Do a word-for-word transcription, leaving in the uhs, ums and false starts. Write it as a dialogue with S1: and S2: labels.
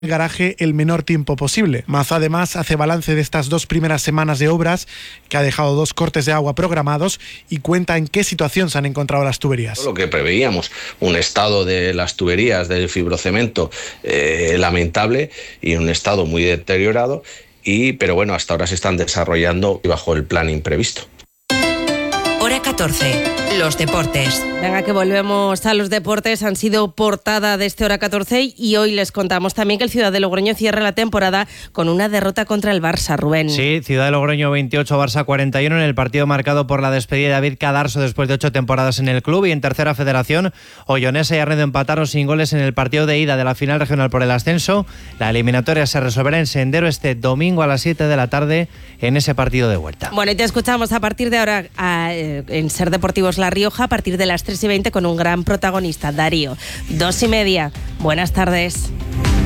S1: el garaje el menor tiempo posible. Mazo además hace balance de estas dos primeras semanas de obras, que ha dejado dos cortes de agua programados, y cuenta en qué situación se han encontrado las tuberías.
S2: Lo que preveíamos, un estado de las tuberías del fibrocemento eh, lamentable y un estado muy deteriorado, y, pero bueno, hasta ahora se están desarrollando bajo el plan imprevisto.
S3: Hora catorce, los deportes.
S4: Venga, que volvemos a los deportes. Han sido portada de este Hora catorce y hoy les contamos también que el Ciudad de Logroño cierra la temporada con una derrota contra el Barça, Rubén.
S5: Sí, Ciudad de Logroño veintiocho, Barça cuarenta y uno en el partido marcado por la despedida de David Cadarso después de ocho temporadas en el club. Y en tercera federación, Ollonesa y Arnedo empataron sin goles en el partido de ida de la final regional por el ascenso. La eliminatoria se resolverá en Sendero este domingo a las siete de la tarde en ese partido de vuelta.
S4: Bueno, y te escuchamos a partir de ahora a, en Ser Deportivos La Rioja a partir de las tres y veinte con un gran protagonista, Darío. Dos y media. Buenas tardes.